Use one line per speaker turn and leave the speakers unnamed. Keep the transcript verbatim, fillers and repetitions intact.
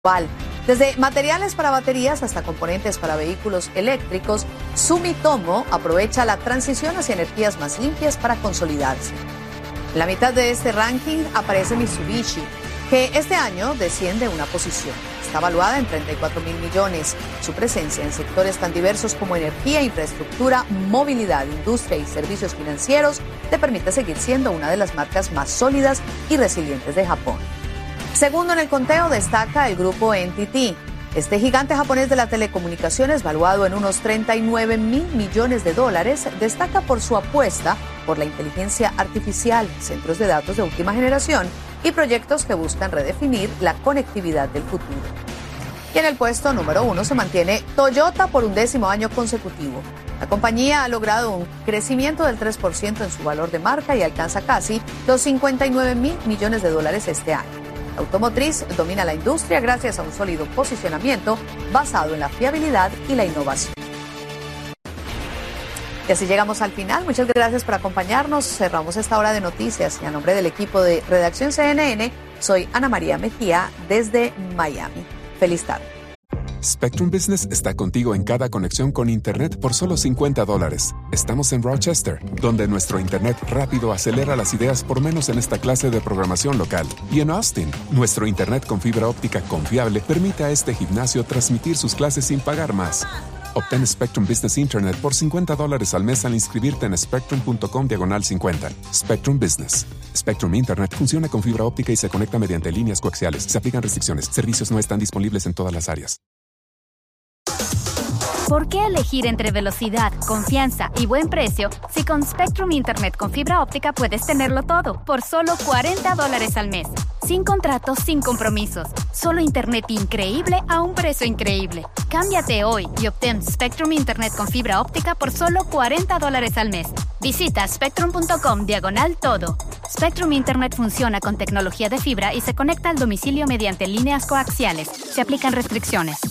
global. Desde materiales para baterías hasta componentes para vehículos eléctricos, Sumitomo aprovecha la transición hacia energías más limpias para consolidarse. En la mitad de este ranking aparece Mitsubishi, que este año desciende una posición. Está valuada en treinta y cuatro mil millones. Su presencia en sectores tan diversos como energía, infraestructura, movilidad, industria y servicios financieros le permite seguir siendo una de las marcas más sólidas y resilientes de Japón. Segundo en el conteo destaca el grupo N T T. Este gigante japonés de las telecomunicaciones, valuado en unos treinta y nueve mil millones de dólares, destaca por su apuesta por la inteligencia artificial, centros de datos de última generación y proyectos que buscan redefinir la conectividad del futuro. Y en el puesto número uno se mantiene Toyota por un décimo año consecutivo. La compañía ha logrado un crecimiento del tres por ciento en su valor de marca y alcanza casi los cincuenta y nueve mil millones de dólares este año. La automotriz domina la industria gracias a un sólido posicionamiento basado en la fiabilidad y la innovación. Y así llegamos al final. Muchas gracias por acompañarnos. Cerramos esta hora de noticias y a nombre del equipo de Redacción C N N, soy Ana María Mejía desde Miami. Feliz tarde.
Spectrum Business está contigo en cada conexión con Internet por solo cincuenta dólares. Estamos en Rochester, donde nuestro Internet rápido acelera las ideas por menos en esta clase de programación local. Y en Austin, nuestro Internet con fibra óptica confiable permite a este gimnasio transmitir sus clases sin pagar más. Obtén Spectrum Business Internet por cincuenta dólares al mes al inscribirte en spectrum.com diagonal cincuenta. Spectrum Business. Spectrum Internet funciona con fibra óptica y se conecta mediante líneas coaxiales. Se aplican restricciones. Servicios no están disponibles en todas las áreas.
¿Por qué elegir entre velocidad, confianza y buen precio si con Spectrum Internet con fibra óptica puedes tenerlo todo por solo cuarenta dólares al mes? Sin contratos, sin compromisos. Solo Internet increíble a un precio increíble. Cámbiate hoy y obtén Spectrum Internet con fibra óptica por solo cuarenta dólares al mes. Visita spectrum.com diagonal todo. Spectrum Internet funciona con tecnología de fibra y se conecta al domicilio mediante líneas coaxiales. Se aplican restricciones.